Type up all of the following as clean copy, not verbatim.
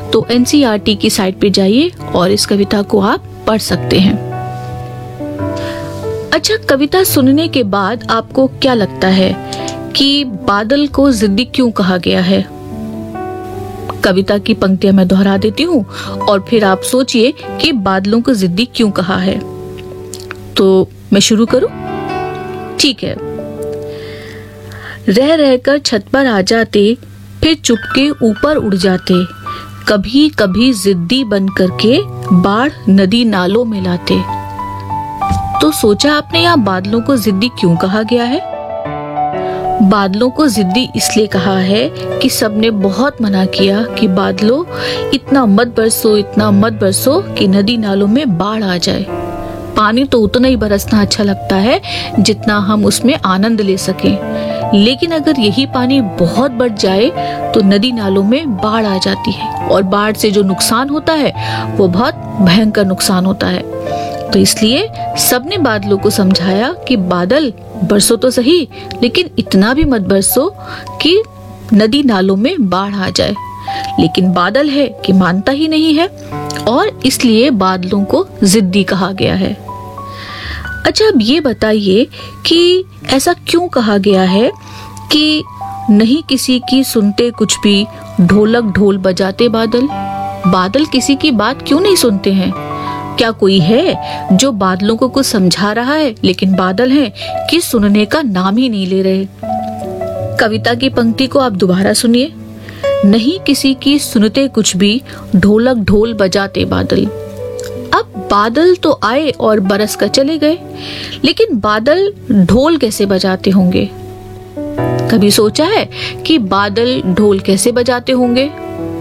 तो एनसीईआरटी की साइट पे जाइए और इस कविता को आप पढ़ सकते हैं। अच्छा, कविता सुनने के बाद आपको क्या लगता है कि बादल को जिद्दी क्यों कहा गया है? कविता की पंक्तियां मैं दोहरा देती हूँ और फिर आप सोचिए कि बादलों को जिद्दी क्यों कहा है। तो मैं शुरू करूं? ठीक है। रह रहकर छत पर आ जाते, फिर चुपके ऊपर उड़ जाते, कभी कभी जिद्दी बन करके बाढ़ नदी नालों में लाते। तो सोचा आपने यहाँ बादलों को जिद्दी क्यों कहा गया है? बादलों को जिद्दी इसलिए कहा है कि सबने बहुत मना किया कि बादलों इतना मत बरसो, इतना मत बरसो कि नदी नालों में बाढ़ आ जाए। पानी तो उतना ही बरसना अच्छा लगता है जितना हम उसमें आनंद ले सकें, लेकिन अगर यही पानी बहुत बढ़ जाए तो नदी नालों में बाढ़ आ जाती है और बाढ़ से जो नुकसान होता है वो बहुत भयंकर नुकसान होता है। तो इसलिए सबने बादलों को समझाया कि बादल बरसो तो सही, लेकिन इतना भी मत बरसो कि नदी नालों में बाढ़ आ जाए। लेकिन बादल है कि मानता ही नहीं है और इसलिए बादलों को जिद्दी कहा गया है। अच्छा, अब ये बताइए कि ऐसा क्यों कहा गया है कि नहीं किसी की सुनते कुछ भी, ढोलक ढोल बजाते बादल। बादल किसी की बात क्यों नहीं सुनते हैं? क्या कोई है जो बादलों को कुछ समझा रहा है, लेकिन बादल हैं कि सुनने का नाम ही नहीं ले रहे। कविता की पंक्ति को आप दोबारा सुनिए। नहीं किसी की सुनते कुछ भी, ढोलक ढोल बजाते बादल। अब बादल तो आए और बरस कर चले गए, लेकिन बादल ढोल कैसे बजाते होंगे? कभी सोचा है कि बादल ढोल कैसे बजाते होंगे?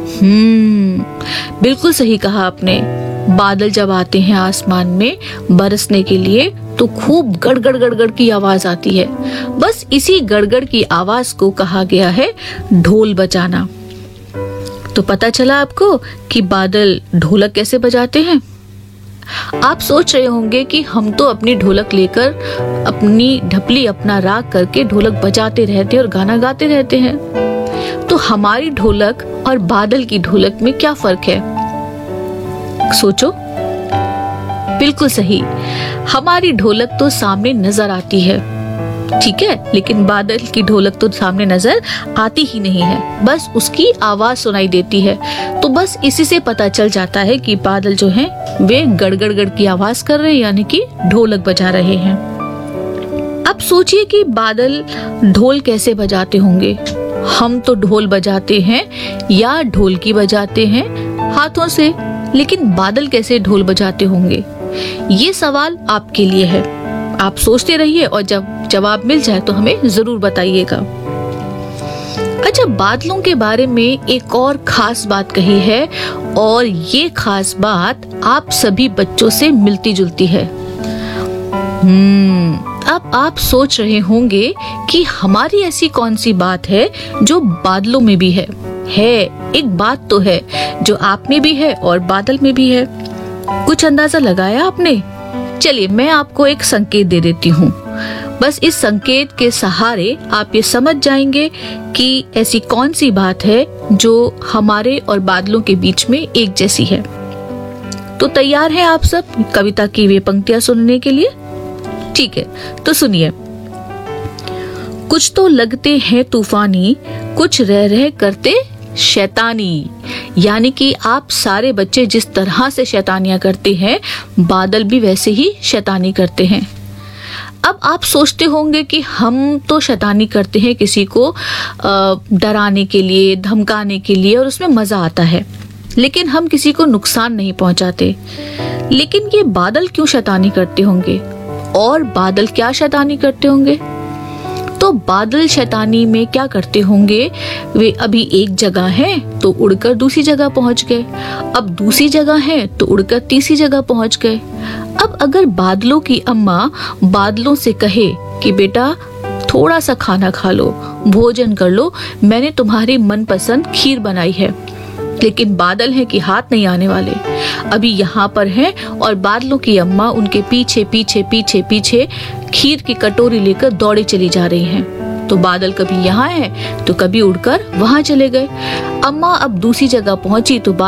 बिल्कुल सही कहा आपने। बादल जब आते हैं आसमान में बरसने के लिए तो खूब गड़गड़ गड़गड़ की आवाज आती है। बस इसी गड़गड़ की आवाज को कहा गया है ढोल बजाना। तो पता चला आपको कि बादल ढोलक कैसे बजाते हैं। आप सोच रहे होंगे कि हम तो अपनी ढोलक लेकर अपनी ढपली, अपना राग करके ढोलक बजाते रहते हैं और गाना गाते रहते हैं। तो हमारी ढोलक और बादल की ढोलक में क्या फर्क है? सोचो। बिल्कुल सही, हमारी ढोलक तो सामने नजर आती है, ठीक है, लेकिन बादल की ढोलक तो सामने नजर आती ही नहीं है, बस उसकी आवाज सुनाई देती है। तो बस इसी से पता चल जाता है कि बादल जो हैं वे गड़गड़ गड़ की आवाज कर रहे हैं, यानी कि ढोलक बजा रहे हैं। अब सोचिए कि बादल ढोल कैसे बजाते होंगे। हम तो ढोल बजाते हैं या ढोलकी बजाते हैं हाथों से, लेकिन बादल कैसे ढोल बजाते होंगे? ये सवाल आपके लिए है। आप सोचते रहिए और जब जवाब मिल जाए तो हमें जरूर बताइएगा। अच्छा, बादलों के बारे में एक और खास बात कही है और ये खास बात आप सभी बच्चों से मिलती जुलती है। अब आप सोच रहे होंगे कि हमारी ऐसी कौन सी बात है जो बादलों में भी है। एक बात तो है जो आप में भी है और बादल में भी है। कुछ अंदाजा लगाया आपने? चलिए मैं आपको एक संकेत दे देती हूँ। बस इस संकेत के सहारे आप ये समझ जाएंगे कि ऐसी कौन सी बात है जो हमारे और बादलों के बीच में एक जैसी है। तो तैयार हैं आप सब कविता की वे पंक्तियां सुनने के लिए? ठीक है, तो सुनिए। कुछ तो लगते हैं तूफानी, कुछ रह रह करते शैतानी। यानी कि आप सारे बच्चे जिस तरह से शैतानियां करते हैं, बादल भी वैसे ही शैतानी करते हैं। अब आप सोचते होंगे कि हम तो शैतानी करते हैं किसी को डराने के लिए, धमकाने के लिए, और उसमें मजा आता है, लेकिन हम किसी को नुकसान नहीं पहुंचाते। लेकिन ये बादल क्यों शैतानी करते होंगे? और बादल क्या शैतानी करते होंगे? तो बादल शैतानी में क्या करते होंगे? वे अभी एक जगह हैं तो उड़कर दूसरी जगह पहुंच गए, अब दूसरी जगह हैं तो उड़कर तीसरी जगह पहुंच गए। अब अगर बादलों की अम्मा बादलों से कहे कि बेटा थोड़ा सा खाना खा लो, भोजन कर लो, मैंने तुम्हारी मनपसंद खीर बनाई है, लेकिन बादल है कि हाथ नहीं आने वाले, अभी यहाँ पर हैं और बादलों की अम्मा उनके पीछे पीछे पीछे पीछे खीर की कटोरी लेकर दौड़े चली जा रही हैं। तो बादल कभी यहाँ है तो कभी उड़कर वहां चले गए। अम्मा अब दूसरी जगह पहुंची तो